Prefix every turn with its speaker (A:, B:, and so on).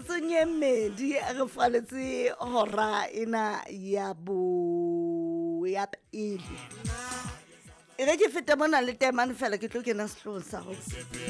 A: metsotsong e mmedi re faletse hora ena ya pele. E re ke fete mona le temane fela ke tlo kena sehlong sa go